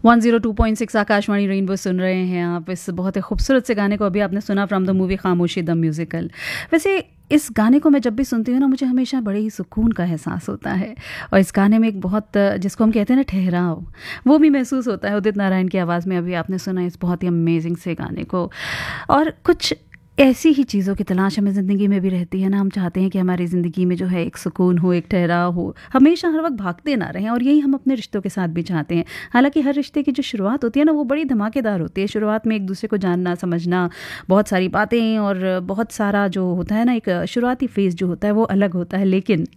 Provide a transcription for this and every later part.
102.6 Akashvani rainbow सुन रहे हैं आप। इस बहुत ही खूबसूरत से गाने को अभी आपने सुना फ्रॉम द मूवी खामोशी द म्यूज़िकल। वैसे इस गाने को मैं जब भी सुनती हूँ ना, मुझे हमेशा बड़े ही सुकून का एहसास होता है। और इस गाने में एक बहुत जिसको हम कहते हैं ना ठहराव, वो भी महसूस होता है उदित नारायण की आवाज़ में। अभी आपने सुना इस बहुत ही अमेजिंग से गाने को। और कुछ ऐसी ही चीज़ों की तलाश हमें ज़िंदगी में भी रहती है ना। हम चाहते हैं कि हमारी ज़िंदगी में जो है एक सुकून हो, एक ठहराव हो, हमेशा हर वक्त भागते ना रहें। और यही हम अपने रिश्तों के साथ भी चाहते हैं। हालांकि हर रिश्ते की जो शुरुआत होती है ना, वो बड़ी धमाकेदार होती है। शुरुआत में एक दूसरे को जानना समझना, बहुत सारी बातें और बहुत सारा जो होता है ना, एक शुरुआती फेज़ जो होता है वो अलग होता है। लेकिन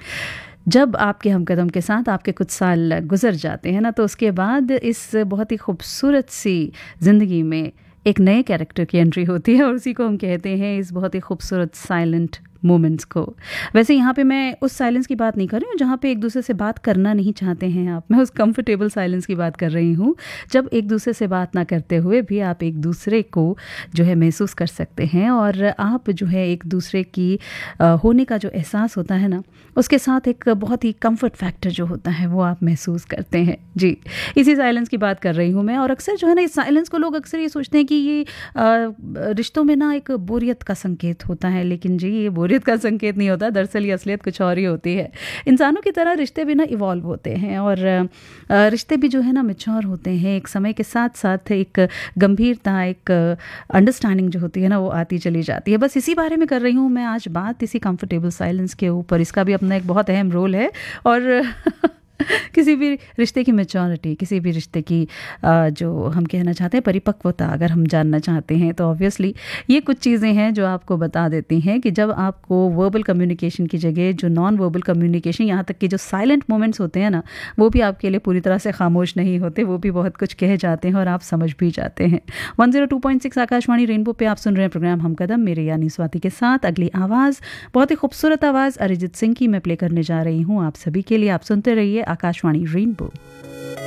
जब आपके हमकदम के साथ आपके कुछ साल गुजर जाते हैं ना, तो उसके बाद इस बहुत ही खूबसूरत सी ज़िंदगी में एक नए कैरेक्टर की एंट्री होती है। और उसी को हम कहते हैं इस बहुत ही खूबसूरत साइलेंट मोमेंट्स को। वैसे यहाँ पे मैं उस साइलेंस की बात नहीं कर रही हूँ जहाँ पे एक दूसरे से बात करना नहीं चाहते हैं आप। मैं उस कंफर्टेबल साइलेंस की बात कर रही हूँ, जब एक दूसरे से बात ना करते हुए भी आप एक दूसरे को जो है महसूस कर सकते हैं। और आप जो है एक दूसरे की होने का जो एहसास होता है ना, उसके साथ एक बहुत ही कंफर्ट फैक्टर जो होता है वो आप महसूस करते हैं। जी, इसी साइलेंस की बात कर रही हूँ मैं। और अक्सर जो है ना, इस साइलेंस को लोग अक्सर ये सोचते हैं कि ये रिश्तों में ना एक बोरियत का संकेत होता है। लेकिन जी, ये बोरियत का संकेत नहीं होता। दरअसल ये असलियत कुछ और ही होती है। इंसानों की तरह रिश्ते भी ना इवॉल्व होते हैं। और रिश्ते भी जो है ना मैच्योर होते हैं। एक समय के साथ साथ एक गंभीरता, एक अंडरस्टैंडिंग जो होती है ना, वो आती चली जाती है। बस इसी बारे में कर रही हूँ मैं आज बात, इसी कंफर्टेबल साइलेंस के ऊपर। इसका भी अपना एक बहुत अहम रोल है। और किसी भी रिश्ते की मैच्योरिटी, किसी भी रिश्ते की जो हम कहना चाहते हैं परिपक्वता अगर हम जानना चाहते हैं, तो ऑब्वियसली ये कुछ चीज़ें हैं जो आपको बता देती हैं कि जब आपको वर्बल कम्युनिकेशन की जगह जो नॉन वर्बल कम्युनिकेशन, यहाँ तक कि जो साइलेंट मोमेंट्स होते हैं ना, वो भी आपके लिए पूरी तरह से खामोश नहीं होते। वो भी बहुत कुछ कह जाते हैं और आप समझ भी जाते हैं। 102.6 आकाशवाणी रेनबो पे आप सुन रहे हैं प्रोग्राम हम कदम, मेरे यानी स्वाति के साथ। अगली आवाज़ बहुत ही खूबसूरत आवाज़ अरिजीत सिंह की मैं प्ले करने जा रही हूँ आप सभी के लिए। आप सुनते रहिए आकाशवाणी रेनबो।